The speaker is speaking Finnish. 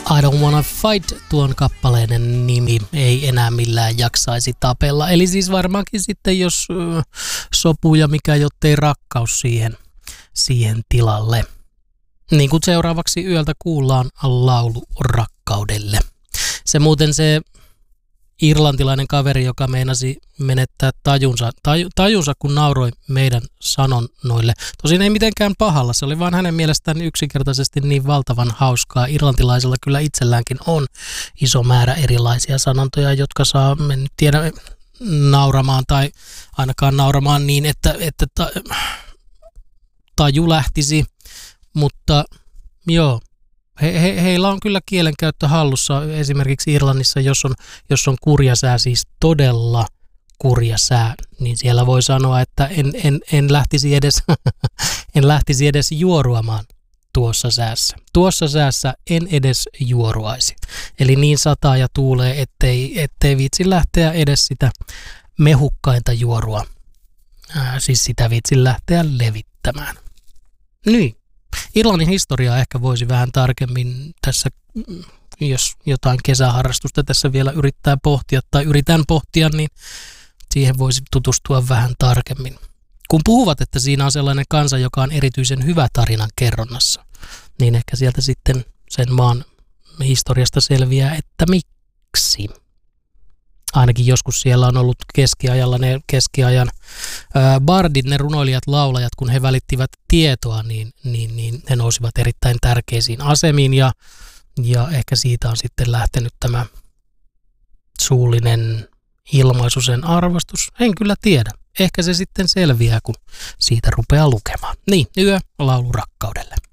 I don't wanna fight, tuon kappaleiden nimi, ei enää millään jaksaisi tapella. Eli siis varmaankin sitten, jos sopuu ja mikä jottei rakkaus siihen tilalle. Niin kuin seuraavaksi yöltä kuullaan laulu rakkaudelle. Se muuten se irlantilainen kaveri, joka meinasi menettää tajunsa, kun nauroi meidän sanonnoille. Tosin ei mitenkään pahalla, se oli vaan hänen mielestään yksinkertaisesti niin valtavan hauskaa. Irlantilaisilla kyllä itselläänkin on iso määrä erilaisia sanontoja, jotka saa, en tiedä, nauramaan tai ainakaan nauramaan niin, että taju lähtisi, mutta joo. Heillä on kyllä kielenkäyttö hallussa. Esimerkiksi Irlannissa, jos on kurja sää, siis todella kurja sää, niin siellä voi sanoa, että en lähtisi edes juoruamaan tuossa säässä. Tuossa säässä en edes juoruaisi. Eli niin sataa ja tuulee, ettei viitsi lähteä edes sitä mehukkainta juorua. Siis sitä viitsi lähteä levittämään. Niin. Irlannin historiaa ehkä voisi vähän tarkemmin tässä, jos jotain kesäharrastusta tässä vielä yritän pohtia, niin siihen voisi tutustua vähän tarkemmin. Kun puhuvat, että siinä on sellainen kansa, joka on erityisen hyvä tarinan kerronnassa, niin ehkä sieltä sitten sen maan historiasta selviää, että miksi. Ainakin joskus siellä on ollut keskiajan bardit, ne runoilijat, laulajat, kun he välittivät tietoa, niin he nousivat erittäin tärkeisiin asemiin ja ehkä siitä on sitten lähtenyt tämä suullinen ilmaisu, sen arvostus. En kyllä tiedä. Ehkä se sitten selviää, kun siitä rupeaa lukemaan. Niin, laulu rakkaudelle.